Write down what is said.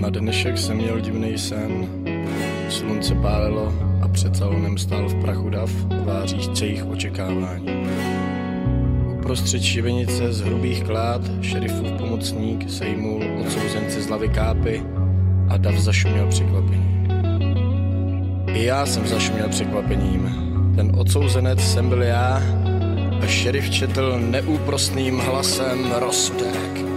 Na dnešek jsem měl divnej sen. Slunce pálilo a před salonem stál v prachu dav, tváříc jejich očekávání. Uprostřed šibenice z hrubých klád šerifův pomocník sejmul odsouzence z lavy kápy a dav zašuměl překvapení. I já jsem zašuměl překvapením. Ten odsouzenec jsem byl já a šerif četl neúprosným hlasem rozsudek.